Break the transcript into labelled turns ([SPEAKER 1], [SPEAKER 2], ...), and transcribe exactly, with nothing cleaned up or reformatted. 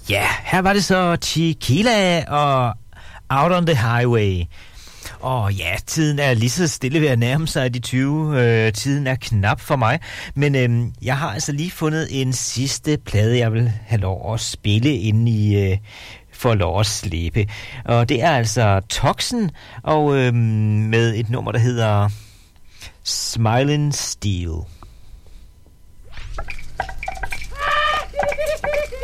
[SPEAKER 1] Ja, her var det så Tequila og Out on the Highway. Og ja, tiden er lige så stille ved at nærme sig de tyve. Øh, tiden er knap for mig. Men øh, jeg har altså lige fundet en sidste plade, jeg vil have lov at spille, inden I øh, får lov at slippe. Og det er altså Toxin, og øh, med et nummer, der hedder Smiling Steel.